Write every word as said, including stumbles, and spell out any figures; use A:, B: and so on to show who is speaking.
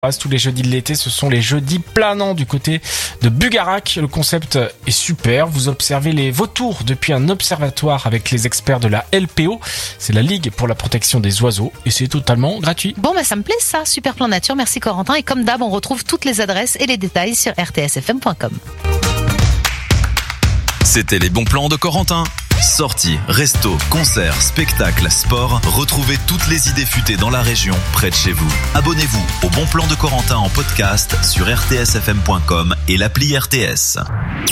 A: Tous les jeudis de l'été, ce sont les jeudis planants du côté de Bugarac. Le concept est super. Vous observez les vautours depuis un observatoire avec les experts de la L P O. C'est la Ligue pour la protection des oiseaux et c'est totalement gratuit.
B: Bon, bah ça me plaît ça. Super plan nature. Merci Corentin. Et comme d'hab, on retrouve toutes les adresses et les détails sur r t s f m point com.
C: C'était les bons plans de Corentin. Sorties, restos, concerts, spectacles, sport, retrouvez toutes les idées futées dans la région, près de chez vous. Abonnez-vous au Bon Plan de Corentin en podcast sur r t s f m point com et l'appli R T S.